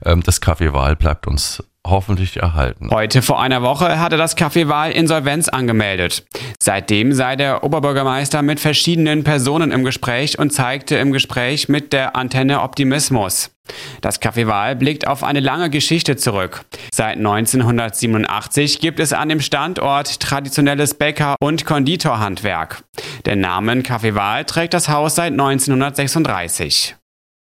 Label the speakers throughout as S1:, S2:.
S1: Das Café Wahl bleibt uns hoffentlich erhalten.
S2: Heute vor einer Woche hatte das Café Wahl Insolvenz angemeldet. Seitdem sei der Oberbürgermeister mit verschiedenen Personen im Gespräch und zeigte im Gespräch mit der Antenne Optimismus. Das Café Wahl blickt auf eine lange Geschichte zurück. Seit 1987 gibt es an dem Standort traditionelles Bäcker- und Konditorhandwerk. Den Namen Café Wahl trägt das Haus seit 1936.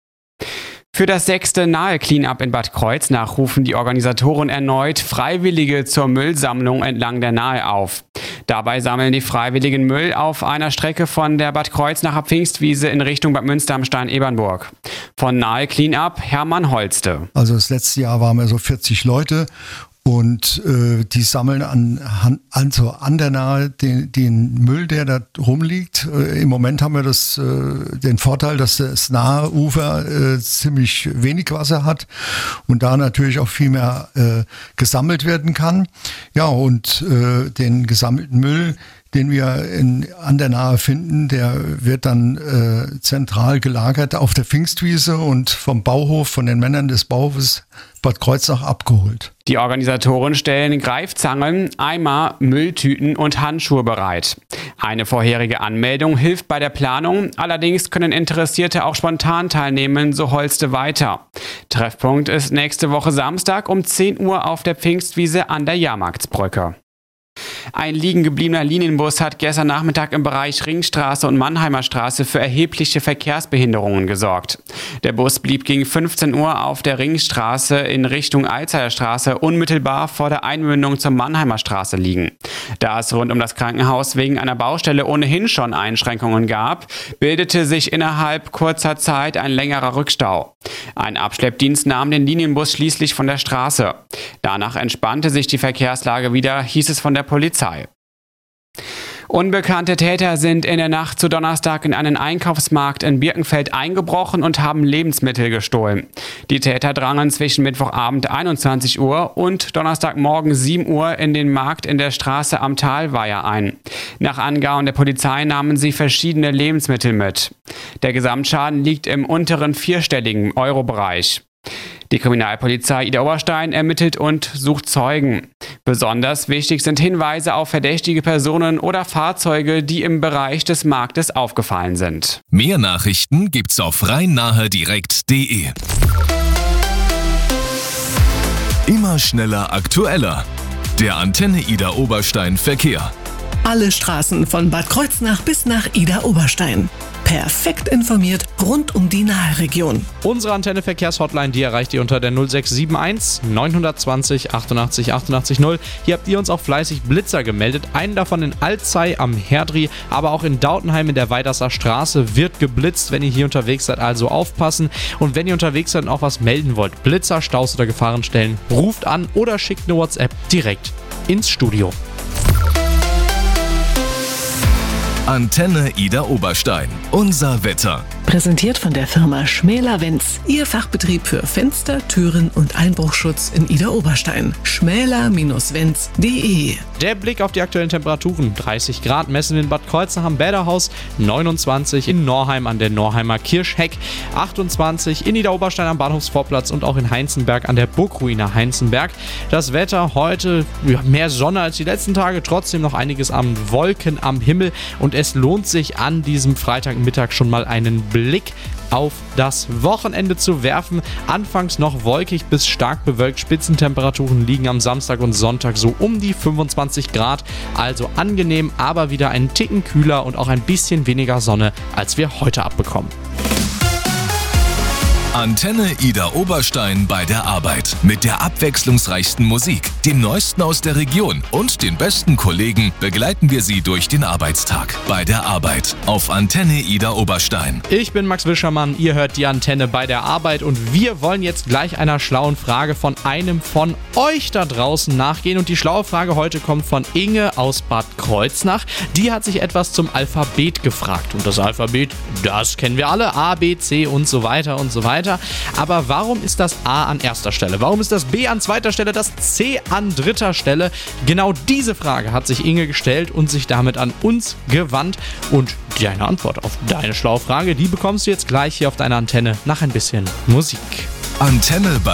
S2: Für das 6. Nahe-Cleanup in Bad Kreuznach rufen die Organisatoren erneut Freiwillige zur Müllsammlung entlang der Nahe auf. Dabei sammeln die Freiwilligen Müll auf einer Strecke von der Bad Kreuznacher Pfingstwiese in Richtung Bad Münster am Stein-Ebernburg. Von Nahe-Cleanup Hermann Holste.
S3: Also das letzte Jahr waren wir so 40 Leute. Und die sammeln an der Nahe den Müll, der da rumliegt. Im Moment haben wir den Vorteil, dass das nahe Ufer ziemlich wenig Wasser hat und da natürlich auch viel mehr gesammelt werden kann. Ja, und den gesammelten Müll, den wir an der Nahe finden, der wird dann zentral gelagert auf der Pfingstwiese und vom Bauhof, von den Männern des Bauhofes Bad Kreuznach abgeholt.
S2: Die Organisatoren stellen Greifzangen, Eimer, Mülltüten und Handschuhe bereit. Eine vorherige Anmeldung hilft bei der Planung, allerdings können Interessierte auch spontan teilnehmen, so Holste weiter. Treffpunkt ist nächste Woche Samstag um 10 Uhr auf der Pfingstwiese an der Jahrmarktsbrücke. Ein liegen gebliebener Linienbus hat gestern Nachmittag im Bereich Ringstraße und Mannheimer Straße für erhebliche Verkehrsbehinderungen gesorgt. Der Bus blieb gegen 15 Uhr auf der Ringstraße in Richtung Alzheimer Straße unmittelbar vor der Einmündung zur Mannheimer Straße liegen. Da es rund um das Krankenhaus wegen einer Baustelle ohnehin schon Einschränkungen gab, bildete sich innerhalb kurzer Zeit ein längerer Rückstau. Ein Abschleppdienst nahm den Linienbus schließlich von der Straße. Danach entspannte sich die Verkehrslage wieder, hieß es von der Polizei. Unbekannte Täter sind in der Nacht zu Donnerstag in einen Einkaufsmarkt in Birkenfeld eingebrochen und haben Lebensmittel gestohlen. Die Täter drangen zwischen Mittwochabend 21 Uhr und Donnerstagmorgen 7 Uhr in den Markt in der Straße am Talweiher ein. Nach Angaben der Polizei nahmen sie verschiedene Lebensmittel mit. Der Gesamtschaden liegt im unteren vierstelligen Euro-Bereich. Die Kriminalpolizei Ida Oberstein ermittelt und sucht Zeugen. Besonders wichtig sind Hinweise auf verdächtige Personen oder Fahrzeuge, die im Bereich des Marktes aufgefallen sind.
S4: Mehr Nachrichten gibt's auf rhein-nahe-direkt.de. Immer schneller, aktueller. Der Antenne Ida Oberstein Verkehr.
S5: Alle Straßen von Bad Kreuznach bis nach Ida Oberstein. Perfekt informiert rund um die Nahe-Region.
S6: Unsere Antenne-Verkehrshotline, die erreicht ihr unter der 0671 920 88 88 0. Hier habt ihr uns auch fleißig Blitzer gemeldet. Einen davon in Alzey am Herdri, aber auch in Dautenheim in der Weidasser Straße wird geblitzt. Wenn ihr hier unterwegs seid, also aufpassen. Und wenn ihr unterwegs seid und auch was melden wollt, Blitzer, Staus oder Gefahrenstellen, ruft an oder schickt eine WhatsApp direkt ins Studio.
S4: Antenne Ida Oberstein. Unser Wetter.
S5: Präsentiert von der Firma Schmäler-Wenz. Ihr Fachbetrieb für Fenster, Türen und Einbruchschutz in Ida Oberstein. schmäler-wenz.de.
S6: Der Blick auf die aktuellen Temperaturen. 30 Grad messen wir in Bad Kreuznach am Bäderhaus, 29 in Norheim an der Norheimer Kirchheck, 28 in Ida Oberstein am Bahnhofsvorplatz und auch in Heinzenberg an der Burgruine Heinzenberg. Das Wetter heute mehr Sonne als die letzten Tage, trotzdem noch einiges an Wolken am Himmel und es lohnt sich an diesem Freitagmittag schon mal einen Blick auf das Wochenende zu werfen. Anfangs noch wolkig bis stark bewölkt. Spitzentemperaturen liegen am Samstag und Sonntag so um die 25 Grad. Also angenehm, aber wieder einen Ticken kühler und auch ein bisschen weniger Sonne, als wir heute abbekommen.
S4: Antenne Ida Oberstein bei der Arbeit. Mit der abwechslungsreichsten Musik, dem Neuesten aus der Region und den besten Kollegen begleiten wir Sie durch den Arbeitstag. Bei der Arbeit auf Antenne Ida Oberstein.
S6: Ich bin Max Wischermann, ihr hört die Antenne bei der Arbeit und wir wollen jetzt gleich einer schlauen Frage von einem von euch da draußen nachgehen. Und die schlaue Frage heute kommt von Inge aus Bad Kreuznach. Die hat sich etwas zum Alphabet gefragt. Und das Alphabet, das kennen wir alle, A, B, C und so weiter und so weiter. Aber warum ist das A an erster Stelle? Warum ist das B an zweiter Stelle, das C an dritter Stelle? Genau diese Frage hat sich Inge gestellt und sich damit an uns gewandt. Und deine Antwort auf deine schlaue Frage, die bekommst du jetzt gleich hier auf deiner Antenne nach ein bisschen Musik.
S4: Antenne bei